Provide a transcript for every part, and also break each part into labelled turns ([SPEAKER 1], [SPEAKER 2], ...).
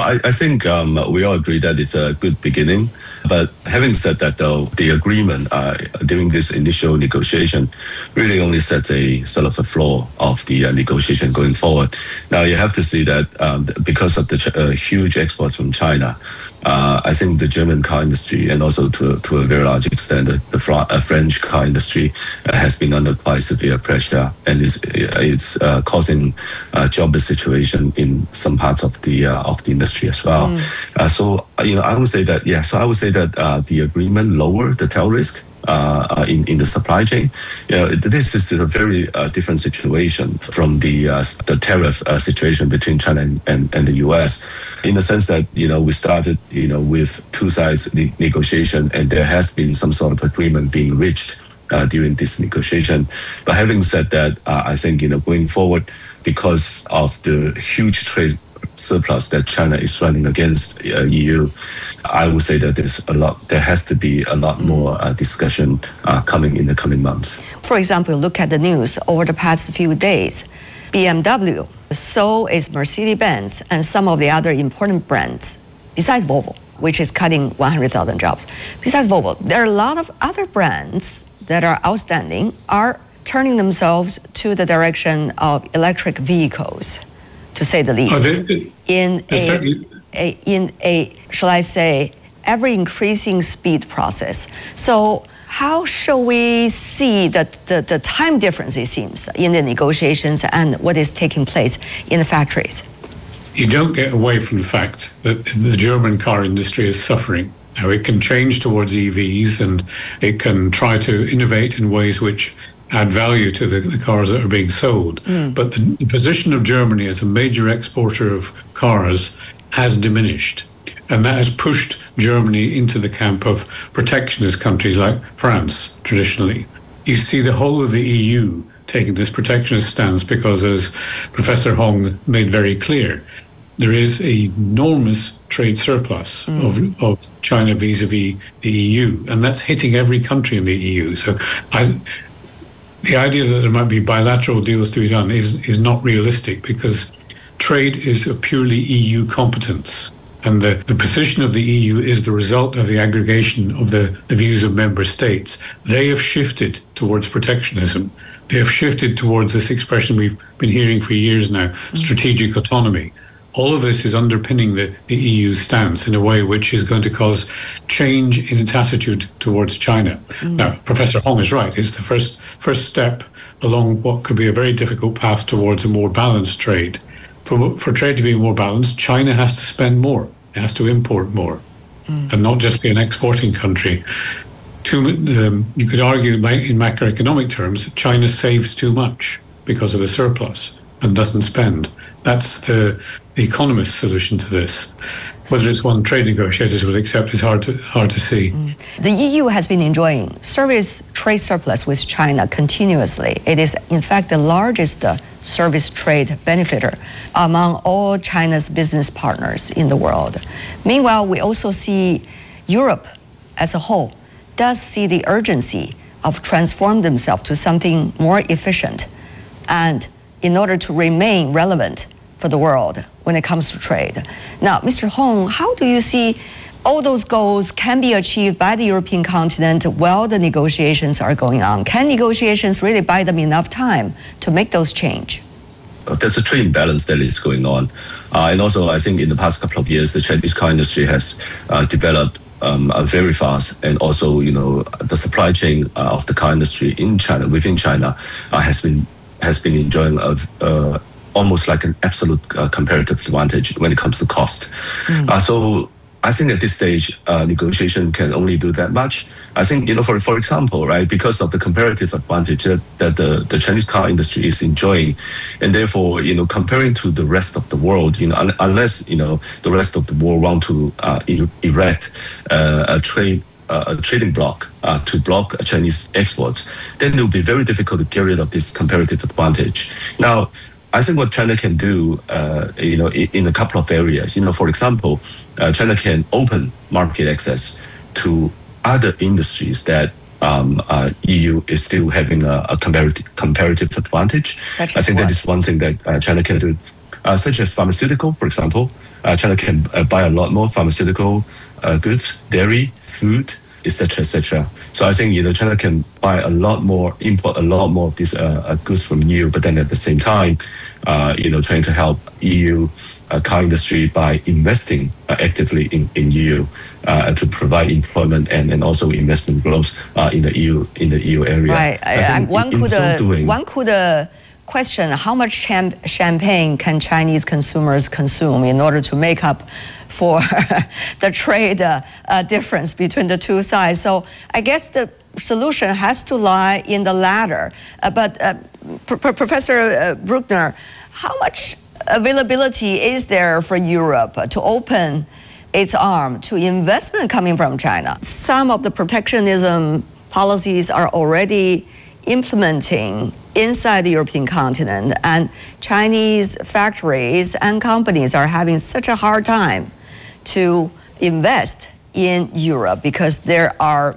[SPEAKER 1] I think we all agree that it's a good beginning. But having said that, though, the agreement during this initial negotiation really only sets a sort of a floor of the negotiation going forward. Now, you have to see that because of the huge exports from China, I think the German car industry and also to a very large extent the French car industry has been under quite severe pressure, and it's causing a jobless situation in some parts of the industry as well. So I would say that So I would say that the agreement lowered the tail risk in the supply chain. This is a very different situation from the tariff situation between China and the U.S. in the sense that we started with two sides negotiation, and there has been some sort of agreement being reached during this negotiation. But having said that, I think going forward, because of the huge trade surplus that China is running against EU, I would say that there has to be a lot more discussion coming in the coming months.
[SPEAKER 2] For example, look at the news over the past few days. BMW, so is Mercedes-Benz and some of the other important brands, besides Volvo, which is cutting 100,000 jobs. Besides Volvo, there are a lot of other brands that are outstanding, are turning themselves to the direction of electric vehicles, to say the least, in a shall I say, ever increasing speed process. So how shall we see the time difference, it seems, in the negotiations and what is taking place in the factories?
[SPEAKER 3] You don't get away from the fact that the German car industry is suffering. Now, it can change towards EVs and it can try to innovate in ways which add value to the cars that are being sold. But the position of Germany as a major exporter of cars has diminished. And that has pushed Germany into the camp of protectionist countries like France, traditionally. You see the whole of the EU taking this protectionist stance because, as Professor Hong made very clear, there is an enormous trade surplus of China vis-a-vis the EU, and that's hitting every country in the EU. So the idea that there might be bilateral deals to be done is not realistic, because trade is a purely EU competence. And the position of the EU is the result of the aggregation of the views of member states. They have shifted towards protectionism. They have shifted towards this expression we've been hearing for years now, strategic autonomy. All of this is underpinning the EU's stance in a way which is going to cause change in its attitude towards China. Now, Professor Hong is right. It's the first step along what could be a very difficult path towards a more balanced trade. For trade to be more balanced, China has to spend more. It has to import more and not just be an exporting country. You could argue in macroeconomic terms, China saves too much because of the surplus and doesn't spend. That's the economist's solution to this. Whether it's one trade negotiators will accept is hard to see.
[SPEAKER 2] The EU has been enjoying service trade surplus with China continuously. It is, in fact, the largest service trade benefiter among all China's business partners in the world. Meanwhile, we also see Europe as a whole does see the urgency of transforming themselves to something more efficient, and in order to remain relevant for the world when it comes to trade. Now, Mr. Hong, how do you see all those goals can be achieved by the European continent while the negotiations are going on? Can negotiations really buy them enough time to make those change?
[SPEAKER 1] There's a trade imbalance that is going on. And also, I think in the past couple of years, the Chinese car industry has developed very fast, and also, the supply chain of the car industry in China, within China, has been enjoying almost like an absolute comparative advantage when it comes to cost. So I think at this stage, negotiation can only do that much. I think, for example, right, because of the comparative advantage that the Chinese car industry is enjoying, and therefore, comparing to the rest of the world, unless, the rest of the world want to erect a trading block to block Chinese exports, then it will be very difficult to get rid of this comparative advantage. Now, I think what China can do, in a couple of areas, for example, China can open market access to other industries that EU is still having a comparative advantage. I think that is one thing that China can do. such as pharmaceutical, for example. China can buy a lot more pharmaceutical goods, dairy, food, etc., etc. So I think China can buy a lot more, import a lot more of these goods from EU, but then at the same time, trying to help EU car industry by investing actively in EU to provide employment and also investment growth in the EU area.
[SPEAKER 2] Right. One could question how much champagne can Chinese consumers consume in order to make up for the trade difference between the two sides. So I guess the solution has to lie in the latter. But Professor Bruckner, how much availability is there for Europe to open its arm to investment coming from China? Some of the protectionism policies are already implementing inside the European continent, and Chinese factories and companies are having such a hard time to invest in Europe because there are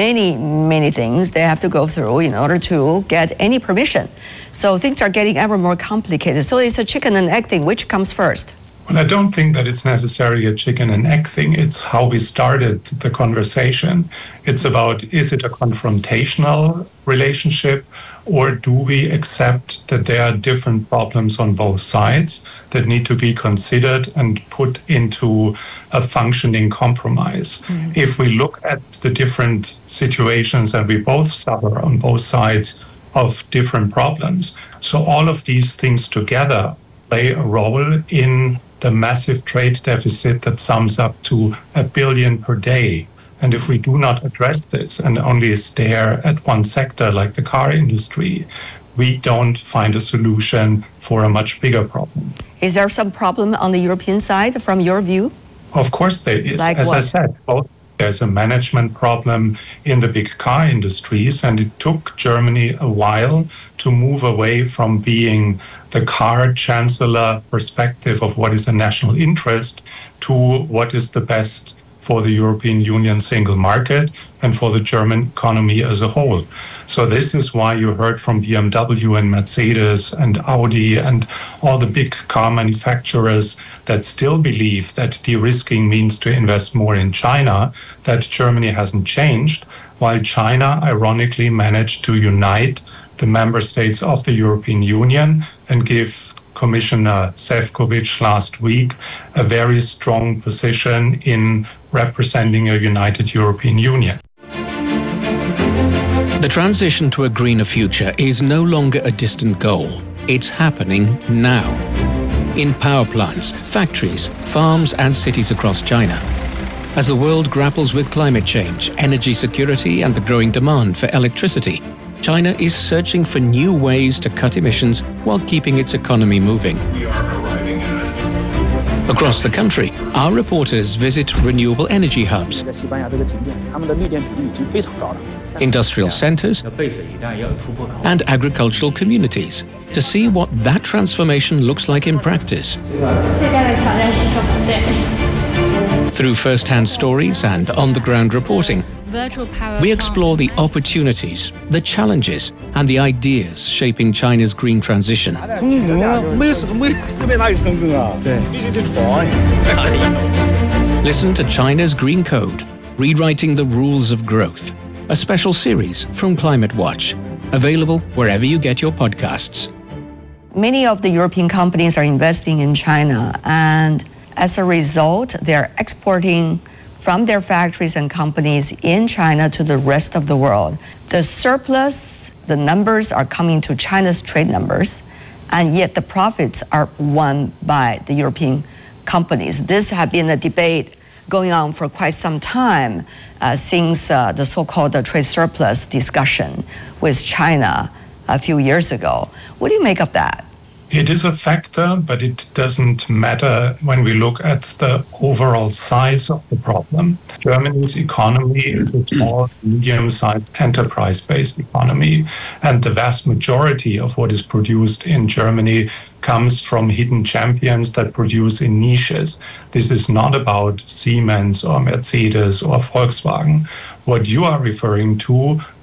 [SPEAKER 2] many things they have to go through in order to get any permission. So things are getting ever more complicated. So it's a chicken and egg thing. Which comes first?
[SPEAKER 4] Well, I don't think that it's necessarily a chicken and egg thing. It's how we started the conversation. It's about, is it a confrontational relationship, or do we accept that there are different problems on both sides that need to be considered and put into a functioning compromise? Mm-hmm. If we look at the different situations that we both suffer on both sides of different problems, so all of these things together play a role in the massive trade deficit that sums up to $1 billion per day. And if we do not address this and only stare at one sector like the car industry, we don't find a solution for a much bigger problem.
[SPEAKER 2] Is there some problem on the European side from your view?
[SPEAKER 4] Of course there is.
[SPEAKER 2] Like
[SPEAKER 4] As
[SPEAKER 2] what?
[SPEAKER 4] I said, there's a management problem in the big car industries, and it took Germany a while to move away from being the car chancellor perspective of what is a national interest to what is the best for the European Union single market and for the German economy as a whole. So this is why you heard from BMW and Mercedes and Audi and all the big car manufacturers that still believe that de-risking means to invest more in China, that Germany hasn't changed, while China ironically managed to unite the member states of the European Union and give Commissioner Šefčovič last week a very strong position in representing a united European Union.
[SPEAKER 5] The transition to a greener future is no longer a distant goal. It's happening now. In power plants, factories, farms and cities across China. As the world grapples with climate change, energy security and the growing demand for electricity, China is searching for new ways to cut emissions while keeping its economy moving. Across the country, our reporters visit renewable energy hubs, industrial centers, and agricultural communities to see what that transformation looks like in practice. Through first-hand stories and on-the-ground reporting, we explore the opportunities, the challenges, and the ideas shaping China's green transition. Listen to China's Green Code, Rewriting the Rules of Growth, a special series from Climate Watch, available wherever you get your podcasts.
[SPEAKER 2] Many of the European companies are investing in China, and as a result, they're exporting from their factories and companies in China to the rest of the world. The surplus, the numbers are coming to China's trade numbers, and yet the profits are won by the European companies. This has been a debate going on for quite some time since the so-called trade surplus discussion with China a few years ago. What do you make of that?
[SPEAKER 4] It is a factor, but it doesn't matter when we look at the overall size of the problem. Germany's economy is a small, medium-sized enterprise-based economy, and the vast majority of what is produced in Germany comes from hidden champions that produce in niches. This is not about Siemens or Mercedes or Volkswagen. What you are referring to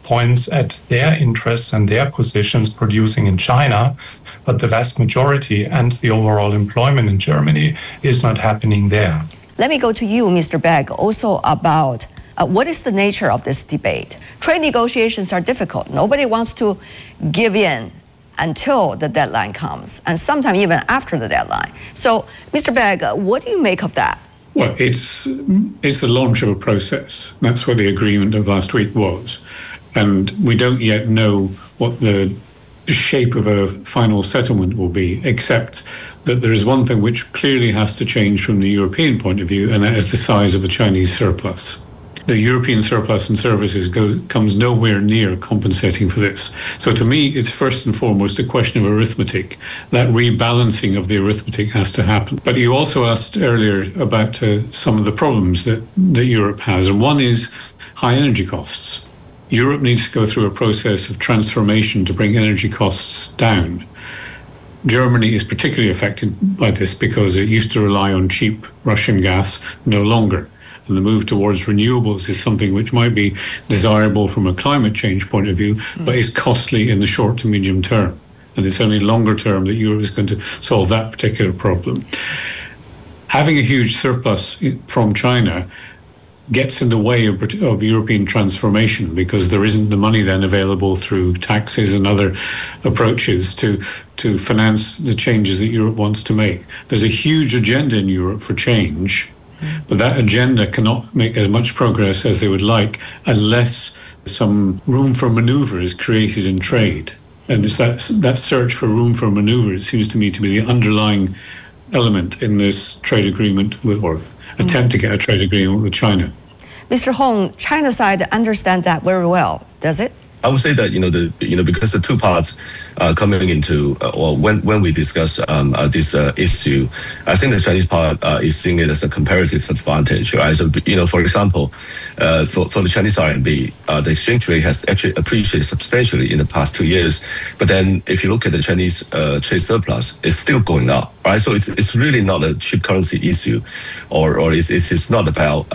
[SPEAKER 4] points at their interests and their positions producing in China, but the vast majority and the overall employment in Germany is not happening there.
[SPEAKER 2] Let me go to you, Mr. Beck, also about what is the nature of this debate? Trade negotiations are difficult. Nobody wants to give in until the deadline comes, and sometimes even after the deadline. So, Mr. Beck, what do you make of that?
[SPEAKER 3] Well, it's the launch of a process. That's what the agreement of last week was. And we don't yet know what the shape of a final settlement will be, except that there is one thing which clearly has to change from the European point of view, and that is the size of the Chinese surplus. The European surplus in services comes nowhere near compensating for this. So to me, it's first and foremost a question of arithmetic. That rebalancing of the arithmetic has to happen. But you also asked earlier about some of the problems that Europe has, and one is high energy costs. Europe needs to go through a process of transformation to bring energy costs down. Germany is particularly affected by this because it used to rely on cheap Russian gas, no longer. And the move towards renewables is something which might be desirable from a climate change point of view, but is costly in the short to medium term. And it's only longer term that Europe is going to solve that particular problem. Having a huge surplus from China gets in the way of European transformation, because there isn't the money then available through taxes and other approaches to finance the changes that Europe wants to make. There's a huge agenda in Europe for change, but that agenda cannot make as much progress as they would like unless some room for maneuver is created in trade. And it's that search for room for maneuver, it seems to me, to be the underlying element in this trade agreement or attempt to get a trade agreement with China.
[SPEAKER 2] Mr. Hong, China side understand that very well, does it?
[SPEAKER 1] I would say that because the two parts coming into or when we discuss this issue, I think the Chinese part is seeing it as a comparative advantage, right? So for example, for the Chinese RMB, the exchange rate has actually appreciated substantially in the past 2 years. But then if you look at the Chinese trade surplus, it's still going up, right? So it's really not a cheap currency issue, or it's not about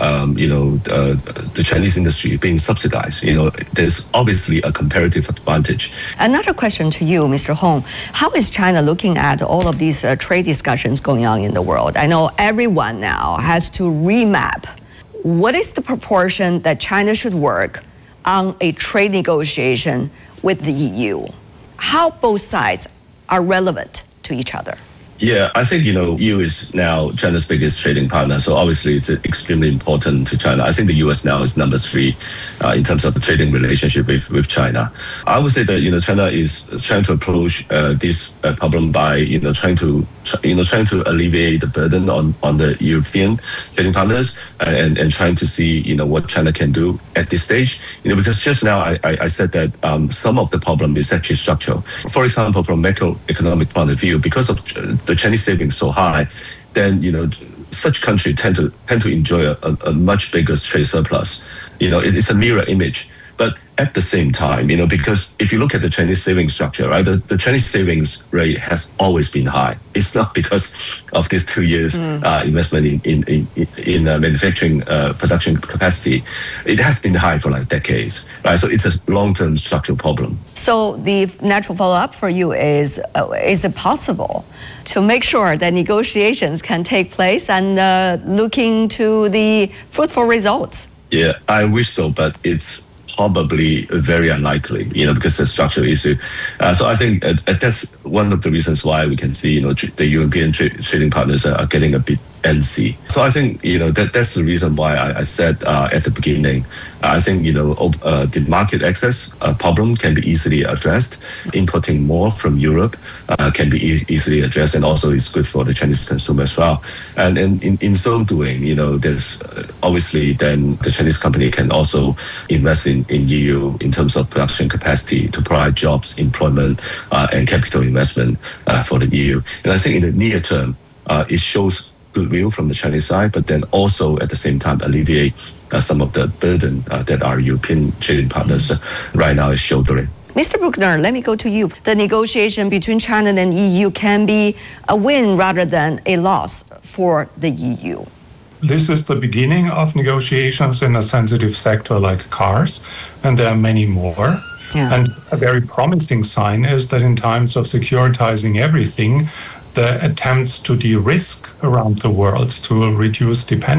[SPEAKER 1] the Chinese industry being subsidized. There's obviously a comparative advantage.
[SPEAKER 2] Another question to you, Mr. Hong. How is China looking at all of these trade discussions going on in the world? I know everyone now has to remap. What is the proportion that China should work on a trade negotiation with the EU? How both sides are relevant to each other?
[SPEAKER 1] Yeah, I think, EU is now China's biggest trading partner. So obviously it's extremely important to China. I think the US now is number 3 in terms of the trading relationship with China. I would say that, China is trying to approach this problem by, trying to alleviate the burden on the European trading partners and trying to see, what China can do at this stage. Because just now I said that some of the problem is actually structural. For example, from macroeconomic point of view, because of the Chinese savings so high, then such countries tend to enjoy a much bigger trade surplus. It's a mirror image. But at the same time, because if you look at the Chinese savings structure, right, the Chinese savings rate has always been high. It's not because of these 2 years investment in manufacturing production capacity. It has been high for like decades, right? So it's a long-term structural problem.
[SPEAKER 2] So the natural follow-up for you is it possible to make sure that negotiations can take place and looking to the fruitful results?
[SPEAKER 1] Yeah, I wish so, but it's probably very unlikely, because it's a structural issue. So I think that's one of the reasons why we can see, the European trading partners are getting a bit antsy. So I think, that's the reason why I said at the beginning, I think, the market access problem can be easily addressed. Importing more from Europe can be easily addressed, and also it's good for the Chinese consumer as well. And in so doing, there's obviously then the Chinese company can also invest in EU in terms of production capacity to provide jobs, employment, and capital investment for the EU. And I think in the near term, it shows goodwill from the Chinese side, but then also at the same time alleviate some of the burden that our European trading partners right now is shouldering.
[SPEAKER 2] Mr. Bruckner, let me go to you. The negotiation between China and EU can be a win rather than a loss for the EU.
[SPEAKER 4] this is the beginning of negotiations in a sensitive sector like cars, and there are many more.
[SPEAKER 2] Yeah.
[SPEAKER 4] And a very promising sign is that in times of securitizing everything, the attempts to de-risk around the world to reduce dependence